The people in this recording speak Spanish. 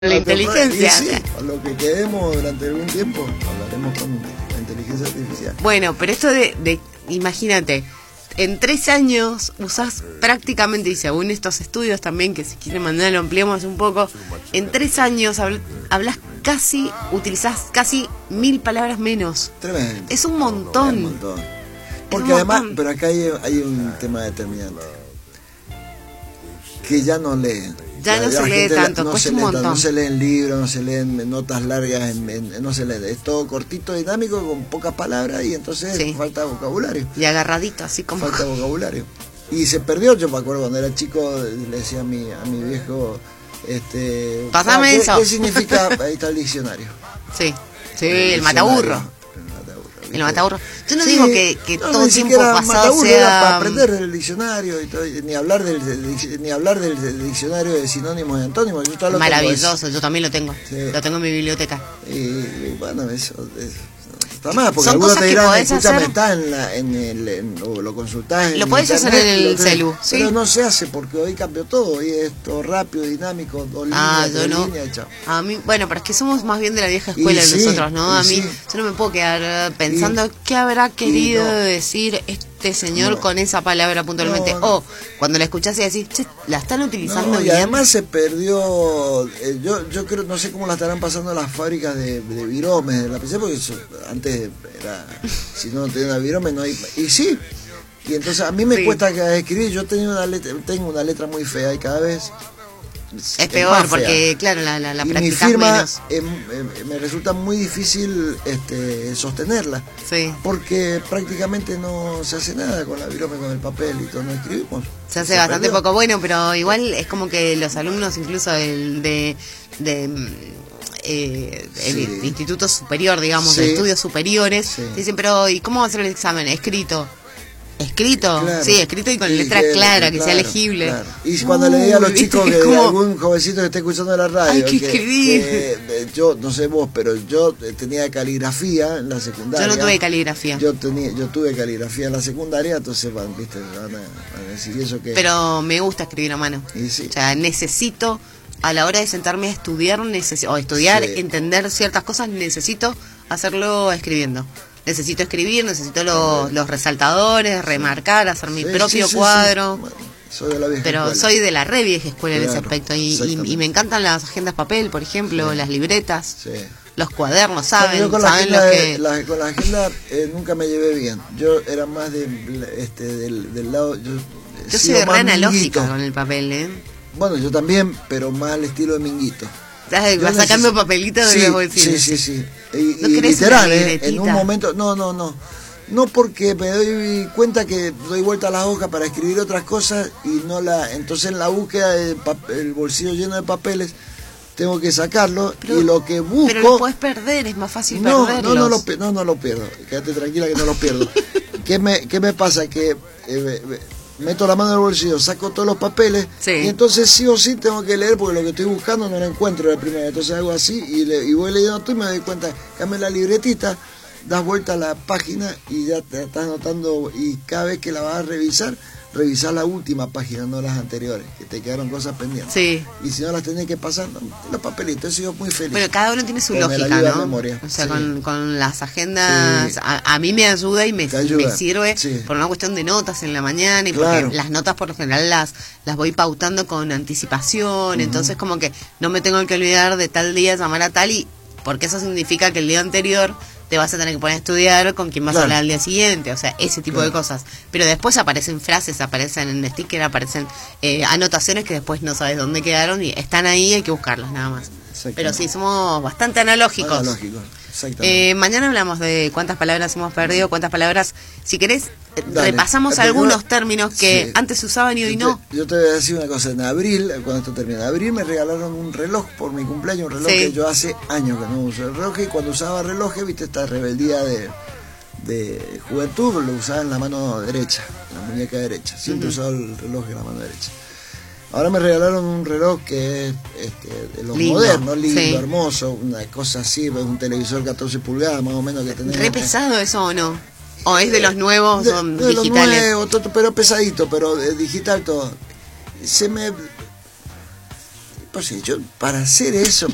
La inteligencia. Sí, a lo que quedemos durante algún tiempo, hablaremos con la inteligencia artificial. Bueno, pero esto de imagínate, en 3 años usás prácticamente, y según estos estudios también, que si quieren mandar lo ampliamos un poco, en 3 años utilizás casi 1000 palabras menos. Tremendo. Es un montón. Es un montón. Porque además, pero acá hay un tema determinante. Que ya no leen. Ya no se lee tanto, cuesta un montón. No se leen libros, no se leen notas largas, no se lee. Es todo cortito, dinámico, con pocas palabras y entonces sí. Falta vocabulario. Y agarradito, así como... Falta vocabulario. Y se perdió, yo me acuerdo cuando era chico, le decía a mi viejo, pásame eso. ¿Qué significa? Ahí está el diccionario. Sí, el mataburro. El mataburro. Yo no sí, digo que no, todo el tiempo pasado sea... Era para aprender del diccionario, y todo, ni hablar del diccionario de sinónimos y antónimos. Yo todo maravilloso, yo también lo tengo. Sí. Lo tengo en mi biblioteca. Y bueno, eso está más, porque son algunos te dirán, escúchame, está lo consultás en lo podés hacer en el celu, sí. Pero no se hace porque hoy cambió todo, hoy es todo rápido, dinámico, dos líneas, chao. A mí, bueno, pero es que somos más bien de la vieja escuela nosotros, ¿no? A mí, yo no me puedo quedar pensando qué habrá querido decir este señor con esa palabra puntualmente. O cuando la escuchás y decís, che, la están utilizando bien. Y además se perdió, yo creo, no sé cómo la estarán pasando las fábricas de viromes de la PC, porque eso, antes era, si no tenía una virome no hay, y sí, y entonces a mí me cuesta escribir. Yo tengo una letra muy fea y cada vez es peor porque claro la y practicás mi firma menos. Me resulta muy difícil sostenerla, sí. Porque prácticamente no se hace nada con la virome, con el papel y todo, no escribimos. Se hace bastante poco, bueno, pero igual es como que los alumnos incluso el instituto superior, digamos, de estudios superiores, dicen, pero ¿y cómo va a ser el examen? ¿Escrito? Claro. Sí, escrito y con letra clara, que sea legible. Claro. Y cuando le diga a los chicos que algún jovencito que esté escuchando la radio, hay que escribir. Yo, no sé vos, pero yo tenía caligrafía en la secundaria. Yo no tuve caligrafía. Yo tuve caligrafía en la secundaria, entonces van a decir eso que... Pero me gusta escribir a mano. Sí. O sea, necesito, a la hora de sentarme a estudiar, entender ciertas cosas, necesito hacerlo escribiendo. Necesito escribir, necesito los resaltadores, remarcar, hacer mi propio cuadro. Bueno, soy de la vieja escuela. Soy de la re vieja escuela en ese aspecto. Y me encantan las agendas papel, por ejemplo, las libretas, los cuadernos, ¿saben? Yo con ¿Saben con la agenda nunca me llevé bien. Yo era más del lado... Yo soy re analógica con el papel, ¿eh? Bueno, yo también, pero más al estilo de Minguito. Vas sacando papelitos de los bolsillos. Sí. ¿No y literal, en un momento, no porque me doy cuenta que doy vuelta a las hojas para escribir otras cosas y entonces en la búsqueda del bolsillo lleno de papeles tengo que sacarlo, y lo que busco... Pero lo puedes perder, es más fácil perderlos. No lo pierdo, quédate tranquila que no lo pierdo. ¿Qué me pasa? Que meto la mano en el bolsillo, saco todos los papeles y entonces sí o sí tengo que leer porque lo que estoy buscando no lo encuentro de primera. Entonces hago así y voy leyendo todo y me doy cuenta, cambio la libretita, das vuelta a la página y ya te estás anotando, y cada vez que la vas a revisar la última página, no las anteriores, que te quedaron cosas pendientes. Sí. Y si no las tenés que pasar, los papelitos. He sido muy feliz. Bueno, cada uno tiene su lógica, ¿no? Memoria. O sea, con las agendas, a mí me ayuda y me sirve por una cuestión de notas en la mañana, y porque las notas por lo general las voy pautando con anticipación, entonces como que no me tengo que olvidar de tal día llamar a tal, y porque eso significa que el día anterior te vas a tener que poner a estudiar con quién vas a hablar al día siguiente, o sea, ese tipo de cosas. Pero después aparecen frases, aparecen en sticker, aparecen anotaciones que después no sabes dónde quedaron y están ahí, hay que buscarlas nada más. Pero sí, somos bastante analógicos. Exactamente. Mañana hablamos de cuántas palabras hemos perdido, cuántas palabras, si querés, repasamos algunos términos que antes se usaban y hoy no. Yo te voy a decir una cosa, en abril, cuando esto termina, en abril me regalaron un reloj por mi cumpleaños, un reloj que yo hace años que no uso el reloj, y cuando usaba reloj, viste esta rebeldía de juventud, lo usaba en la mano derecha, en la muñeca derecha, siempre usaba el reloj en la mano derecha. Ahora me regalaron un reloj que es de los modernos, lindo, hermoso, una cosa así, un televisor 14 pulgadas más o menos que tenemos. ¿Re pesado eso o no? ¿O es de los nuevos digitales? De los nuevos, pero pesadito, pero digital todo. Pues sí, yo para hacer eso,